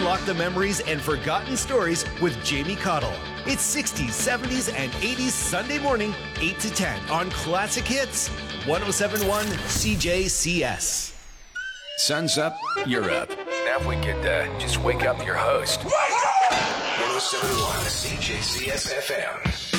unlock the memories and forgotten stories with Jamie Cottle. It's 60s, 70s, and 80s Sunday morning, 8 to 10 on Classic Hits, 107.1 CJCS. Sun's up, you're up. Now if we could just wake up your host. 107.1 CJCS FM.